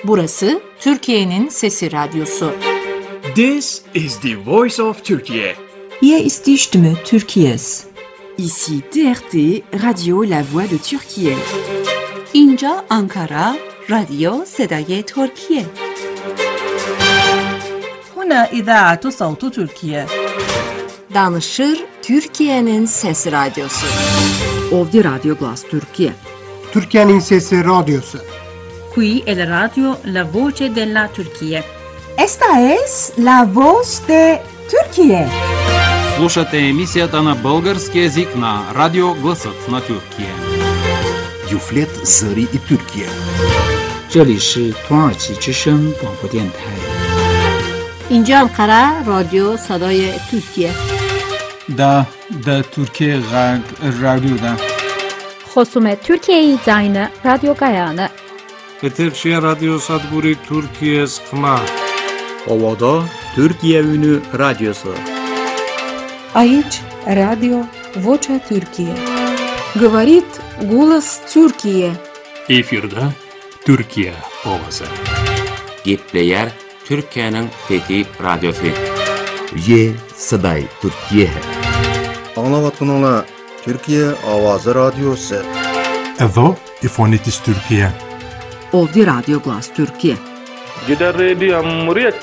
Burası Türkiye'nin Sesi Radyosu. This is the voice of Turkey. Hier ist die Stimme Türkiye's. Ici TRT, Radio La Voix de Türkiye. اینجا آنکارا، رادیو صدای ترکیه. هنا إذاعة صوت تركيا. Danışır Türkiye'nin Sesi Radyosu. Ovdje Radio Glas Türkiye. Türkiye'nin Sesi Radyosu. Qui è la radio La Voce della Turchia. Esta es la voz de Türkiye. Слушате емисията на български език на Радио Гласът на Türkiye. Юфлет Зări и Türkiye. 这里是土耳其之声广播电台。 اینجا Ankara رادیو صدای ترکیه. دا ترکیه رادیو دا. خصوم ترکیه زاین رادیو گایانه. Eterçiye Radyo Sadguri Türkiye Skma. Ovada Türkiye Ünü Radyosu. Aici Radio Vocea Türkiye. Говорит голос Türkiye. Efirde Türkiye ovası. Gepleyer Türkiye'nin Fethi Radyosu. Ye Saday Türkiye. Anlavatınla Türkiye Avazı Radyosu. Evo İfonitis Türkiye. Ovdje Radio Glas Türkiye. Gider Radio Cumhuriyet